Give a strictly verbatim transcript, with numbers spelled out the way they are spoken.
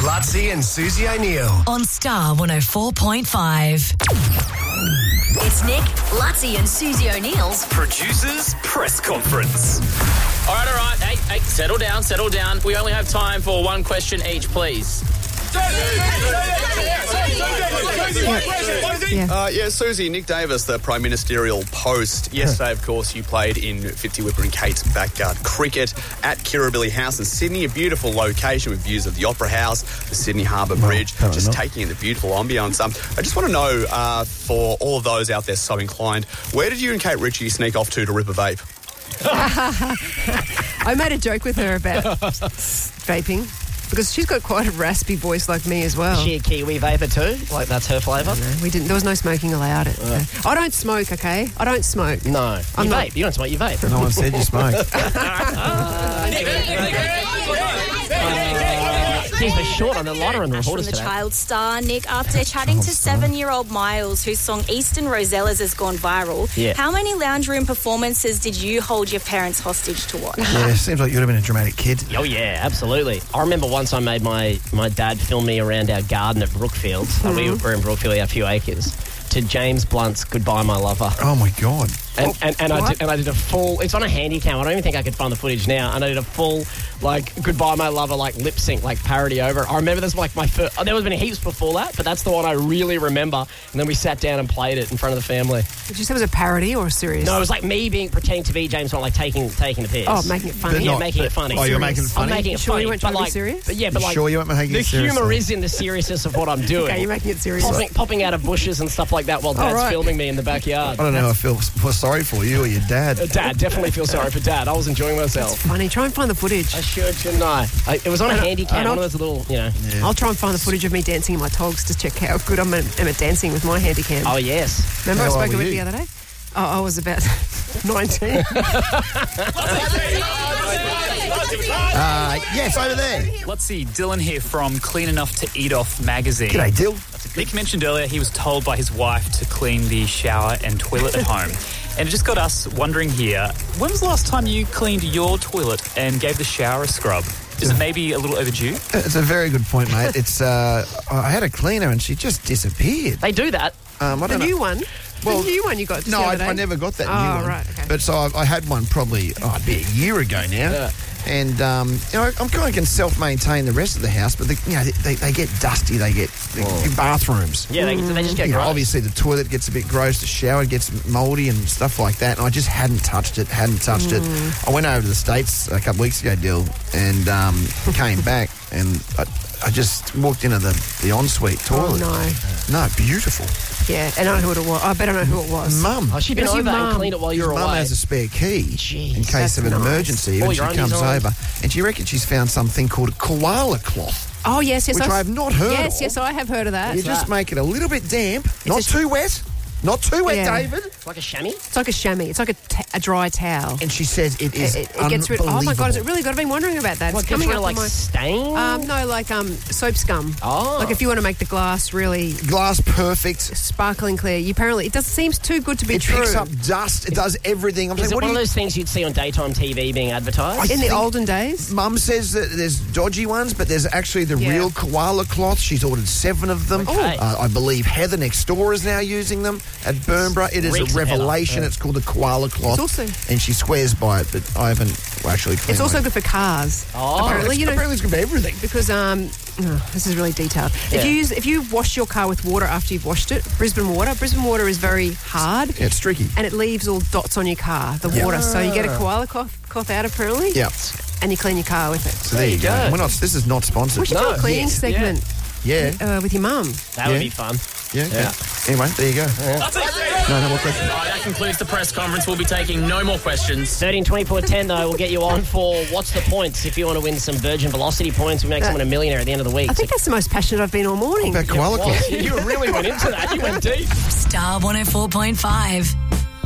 Lutzi and Susie O'Neill. On Star one oh four point five. It's Nick, Lutzi and Susie O'Neill's Producers Press Conference. All right, all right. Hey, hey, settle down, settle down. We only have time for one question each, please. Yeah. Uh, yeah, Susie, Nick Davis, the Prime Ministerial post. Yesterday, of course, you played in Fifty Whipper and Kate's backyard cricket at Kirribilli House in Sydney, a beautiful location with views of the Opera House, the Sydney Harbour Bridge, no, just not. taking in the beautiful ambience. Um, I just want to know, uh, for all of those out there so inclined, where did you and Kate Ritchie sneak off to to rip a vape? I made a joke with her about vaping because she's got quite a raspy voice like me as well. Is she a Kiwi vapor too? Like that's her flavour? No, we didn't. There was no smoking allowed. At, uh, I don't smoke. Okay, I don't smoke. No, you I'm vape. not- You don't smoke. You vape. No one said you smoke. Jeez, we're short on the lighter on the Ash from reporters the today. Child Star, Nick, after chatting to seven-year-old Miles, whose song Eastern Rosellas has gone viral, Yeah. how many lounge room performances did you hold your parents hostage to watch? Yeah, seems like you'd have been a dramatic kid. Oh yeah, absolutely. I remember once I made my, my dad film me around our garden at Brookfield. Mm-hmm. Uh, we were in Brookfield, we had a few acres. To James Blunt's "Goodbye, My Lover," Oh, my God. and and, and I What? did, and I did a full. It's on a handy cam. I don't even think I could find the footage now. And I did a full like "Goodbye, My Lover" like lip sync like parody over. I remember this like my first. Oh, there was been heaps before that, but that's the one I really remember. And then we sat down and played it in front of the family. Did you say it was a parody or a serious? No, it was like me being pretending to be James Blunt, like taking taking the piss. Oh, making it funny. But Yeah, not- making it funny. Oh, you're Serious. making it I'm funny? making it Sure funny. you weren't but trying to be like, serious? But yeah, You but like sure you weren't making the it serious, humour though? is in the seriousness of what I'm doing. Okay, you're making it serious. popping, popping out of bushes and stuff like that while Dad's right. filming me in the backyard. I don't know, I feel, feel sorry for you or your dad. Uh, Dad, definitely feel sorry for Dad. I was enjoying myself. Funny. Try and find the footage. I should, shouldn't I? I it was on a handy cam, I don't- one of those little, you know. I'll try and find the footage of me dancing in my togs to check how good I'm at, am at dancing with my handy cam. Oh, yes. Remember How I old spoke were of it you? the other day? Oh, I was about nineteen. Uh, yes, over there. Let's see, Dylan here from Clean Enough to Eat Off magazine. G'day, Dill. Nick mentioned earlier he was told by his wife to clean the shower and toilet at home. And it just got us wondering here, when was the last time you cleaned your toilet and gave the shower a scrub? Is it maybe a little overdue? It's a very good point, mate. It's uh, I had a cleaner and she just disappeared. They do that. Um, I The don't know. new one? Well, the new one you got just No, the I, other day? I never got that Oh, new one. right, okay. But so I, I had one probably oh, it'd be a year ago now. Yeah. And um, you know, I'm kind of can self-maintain the rest of the house, but the, you know, they, they get dusty. They get the bathrooms. Yeah, they, they just get You know, gross. obviously the toilet gets a bit gross, the shower gets mouldy and stuff like that. And I just hadn't touched it, hadn't touched Mm. it. I went over to the States a couple of weeks ago, Dill, and um, came back and I, I just walked into the, the ensuite Oh, toilet. no. No, beautiful. Yeah, and I know who it was. I bet I know who it was. Mum. Oh, she'd been It was over your and mum. cleaned it while you Your were mum away. has a spare key Jeez, in case that's of an nice. emergency All when your she undies comes on. over. And she reckons she's found something called a koala cloth, Oh, yes, yes. which I have not heard Yes, of. yes, I have heard of that. You just make it a little bit damp, not a- too wet, not too wet, Yeah. David. It's like a chamois. It's like a chamois. It's like a, ta- a dry towel. And she says it is It, it gets rid. Oh my god! Is it really good? I've been wondering about that. What, it's gets coming rid up of on like my. stain? Um, no, like um, soap scum. Oh. Like if you want to make the glass really glass perfect. sparkling clear, you apparently it does seems too good to be It true. picks up dust. It does everything. I'm Is saying, it what one do of you... those things you'd see on daytime T V being advertised? In the think- olden days. Mum says that there's dodgy ones, but there's actually the Yeah. real koala cloth. She's ordered seven of them. Okay. Uh, I believe Heather next door is now using them at Burnborough. It is Reeks a of Heather. revelation. It's called the koala cloth. It's also- and she swears by it, but I haven't actually cleaned It's also mine. good for cars. Oh. apparently, you know, Apparently it's good for everything. because um, oh, this is really detailed. Yeah. If you use if you wash your car with water after you've washed it, Brisbane water, Brisbane water is very hard. Yeah, it's tricky. And it leaves all dots on your car, the Yeah. water. So you get a koala cloth, cloth out apparently, Yeah. and you clean your car with it. So there you go. go. We're not. This is not sponsored. We should do No. a cleaning Yes. segment Yeah. uh, with your mum. That would Yeah. be fun. Yeah. Okay. Anyway, there you go. No, no more questions. All right, that concludes the press conference. We'll be taking no more questions. thirteen twenty-four ten though will get you on for What's the Points if you want to win some Virgin Velocity points. We make someone a millionaire at the end of the week. I think that's the most passionate I've been all morning. About koala Well, cloth. you really went into that. You went deep. Star one oh four point five.